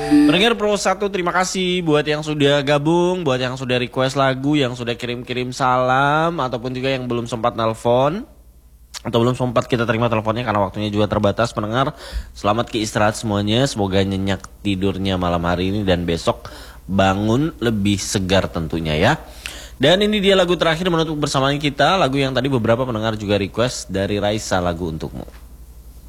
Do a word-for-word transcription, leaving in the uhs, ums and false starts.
Pendengar Pro satu, terima kasih buat yang sudah gabung, buat yang sudah request lagu, yang sudah kirim-kirim salam, ataupun juga yang belum sempat nelpon atau belum sempat kita terima teleponnya karena waktunya juga terbatas. Pendengar, selamat ke istirahat semuanya, semoga nyenyak tidurnya malam hari ini dan besok bangun lebih segar tentunya ya. Dan ini dia lagu terakhir menutup bersamaan kita, lagu yang tadi beberapa pendengar juga request dari Raisa, lagu untukmu.